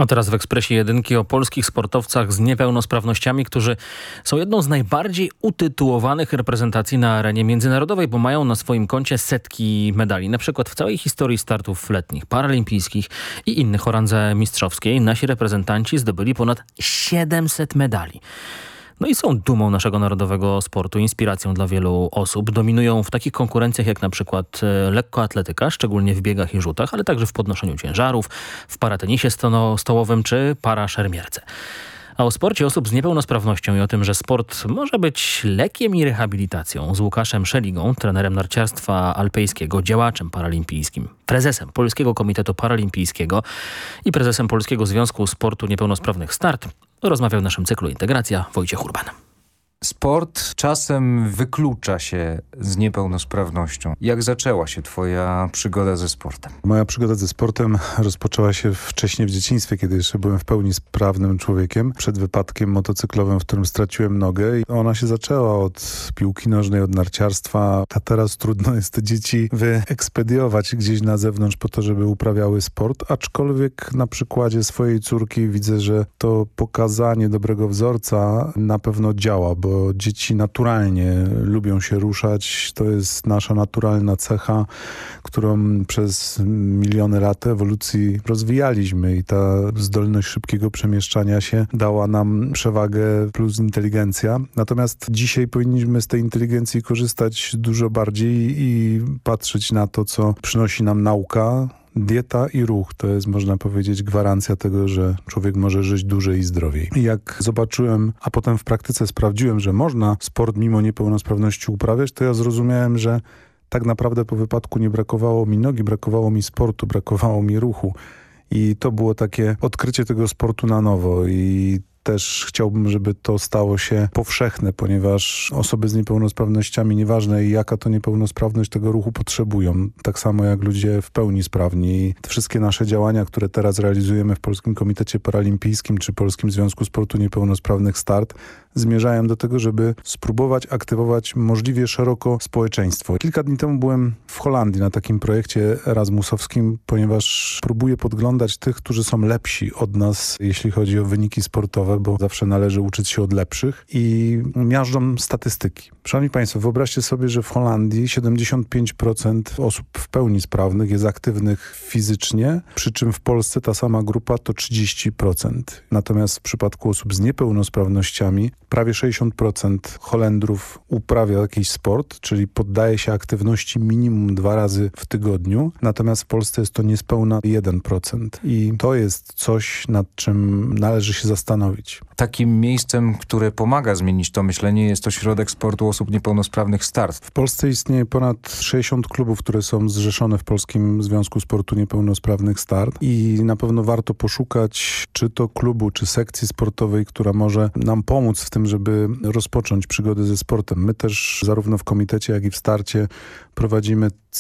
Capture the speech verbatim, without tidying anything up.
A teraz w Ekspresie Jedynki o polskich sportowcach z niepełnosprawnościami, którzy są jedną z najbardziej utytułowanych reprezentacji na arenie międzynarodowej, bo mają na swoim koncie setki medali. Na przykład w całej historii startów letnich, paralimpijskich i innych o randze mistrzowskiej nasi reprezentanci zdobyli ponad siedemset medali. No i są dumą naszego narodowego sportu, inspiracją dla wielu osób. Dominują w takich konkurencjach jak na przykład lekkoatletyka, szczególnie w biegach i rzutach, ale także w podnoszeniu ciężarów, w paratenisie stono- stołowym czy paraszermierce. A o sporcie osób z niepełnosprawnością i o tym, że sport może być lekiem i rehabilitacją, z Łukaszem Szeligą, trenerem narciarstwa alpejskiego, działaczem paralimpijskim, prezesem Polskiego Komitetu Paralimpijskiego i prezesem Polskiego Związku Sportu Niepełnosprawnych Start, rozmawiał w naszym cyklu Integracja Wojciech Urban. Sport czasem wyklucza się z niepełnosprawnością. Jak zaczęła się twoja przygoda ze sportem? Moja przygoda ze sportem rozpoczęła się wcześniej w dzieciństwie, kiedy jeszcze byłem w pełni sprawnym człowiekiem. Przed wypadkiem motocyklowym, w którym straciłem nogę. I ona się zaczęła od piłki nożnej, od narciarstwa. A teraz trudno jest te dzieci wyekspediować gdzieś na zewnątrz po to, żeby uprawiały sport. Aczkolwiek na przykładzie swojej córki widzę, że to pokazanie dobrego wzorca na pewno działa, bo bo dzieci naturalnie lubią się ruszać. To jest nasza naturalna cecha, którą przez miliony lat ewolucji rozwijaliśmy i ta zdolność szybkiego przemieszczania się dała nam przewagę plus inteligencja. Natomiast dzisiaj powinniśmy z tej inteligencji korzystać dużo bardziej i patrzeć na to, co przynosi nam nauka. Dieta i ruch to jest, można powiedzieć, gwarancja tego, że człowiek może żyć dłużej i zdrowiej. I jak zobaczyłem, a potem w praktyce sprawdziłem, że można sport mimo niepełnosprawności uprawiać, to ja zrozumiałem, że tak naprawdę po wypadku nie brakowało mi nogi, brakowało mi sportu, brakowało mi ruchu. I to było takie odkrycie tego sportu na nowo i też chciałbym, żeby to stało się powszechne, ponieważ osoby z niepełnosprawnościami, nieważne jaka to niepełnosprawność, tego ruchu potrzebują. Tak samo jak ludzie w pełni sprawni. I te wszystkie nasze działania, które teraz realizujemy w Polskim Komitecie Paralimpijskim czy Polskim Związku Sportu Niepełnosprawnych Start, zmierzają do tego, żeby spróbować aktywować możliwie szeroko społeczeństwo. Kilka dni temu byłem w Holandii na takim projekcie erasmusowskim, ponieważ próbuję podglądać tych, którzy są lepsi od nas, jeśli chodzi o wyniki sportowe, bo zawsze należy uczyć się od lepszych i miażdżą statystyki. Szanowni Państwo, wyobraźcie sobie, że w Holandii siedemdziesiąt pięć procent osób w pełni sprawnych jest aktywnych fizycznie, przy czym w Polsce ta sama grupa to trzydzieści procent. Natomiast w przypadku osób z niepełnosprawnościami prawie sześćdziesiąt procent Holendrów uprawia jakiś sport, czyli poddaje się aktywności minimum dwa razy w tygodniu. Natomiast w Polsce jest to niespełna jeden procent. I to jest coś, nad czym należy się zastanowić. Takim miejscem, które pomaga zmienić to myślenie, jest Ośrodek Sportu Osób Niepełnosprawnych Start. W Polsce istnieje ponad sześćdziesiąt klubów, które są zrzeszone w Polskim Związku Sportu Niepełnosprawnych Start i na pewno warto poszukać czy to klubu, czy sekcji sportowej, która może nam pomóc w tym, żeby rozpocząć przygodę ze sportem. My też zarówno w komitecie, jak i w starcie prowadzimy